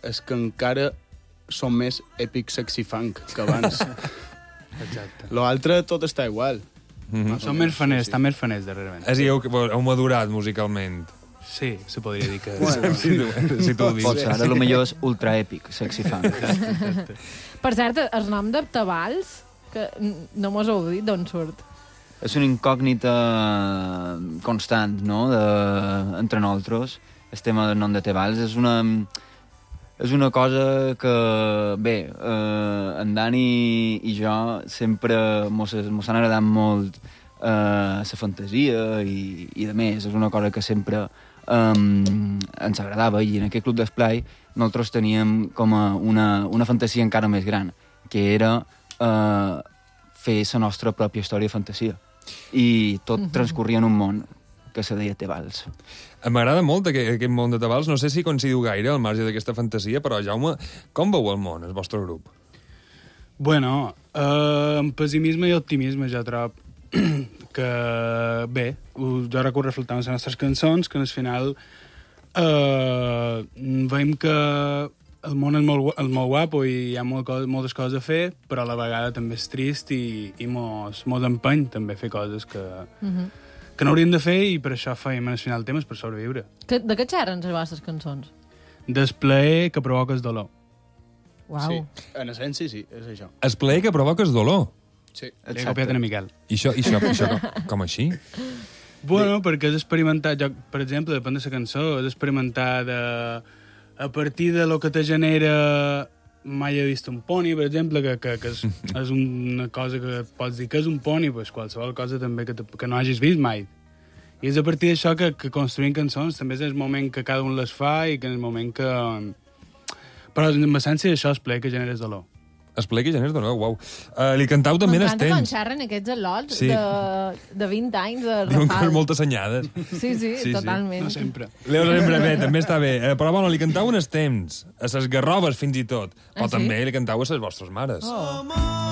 és que encara són més èpic sexy funk que abans. Exacte. L'altre tot està igual. Són més faners, estan més faners darrerament. És a dir, heu madurat musicalment. Sí, se podria dir que... Bueno, Si tu ho dius. Pot ser, ara potser és ultra èpic, sexy funk. Per cert, el nom de Tabals, que no mos heu dit d'on surt. És una incògnita constant, no?, entre nosaltres. El tema del nom de Tebals és una cosa que, bé, en Dani i jo sempre mos han agradat molt la fantasia i de més. És una cosa que sempre ens agradava, i en aquest club d'esplai nosaltres teníem com una fantasia encara més gran, que era fer la nostra pròpia història de fantasia. I tot transcorria en un món que se deia Tebals. M'agrada molt aquest món de Tabals. No sé si coincidiu gaire al marge d'aquesta fantasia, però, Jaume, com veu el món, el vostre grup? Bueno, amb pessimisme i optimisme jo trobo que, bé, jo recordo reflectant les nostres cançons, que al final veiem que el món és molt guapo i hi ha moltes coses a fer, però a la vegada també és trist i mos empeny també a fer coses que no hauríem de fer, i per això feim nacional temes per sobreviure. De què xerren les vostres cançons? Del plaer que provoca el dolor. Uau. Sí, en essència sí, és això. El plaer que provoca el dolor. Sí. Li he copiat a en Miquel. I això com així? Bueno, perquè has experimentat, jo, per exemple, depèn de la cançó, has experimentat a partir de lo que te genera mai he vist un poni, per exemple, que és una cosa que pots dir que és un poni, pues qualsevol cosa també que no hagis vist mai. I és a partir d'això que construïm cançons, també és el moment que cada un les fa i que és el moment que... Però en essència això és ple que generes dolor. Expliqui, Geners, no? Uau. Li cantau també en M'encanta quan temps. xerren aquests al·lots Sí. de 20 anys de Diuen que Rafal. és moltes senyades. Sí, totalment. No sempre. Leo sempre bé, també està bé. Però bueno, li cantau en temps, a ses garrobes fins i tot. Però Ah, sí? també li cantau a ses vostres mares. Oh.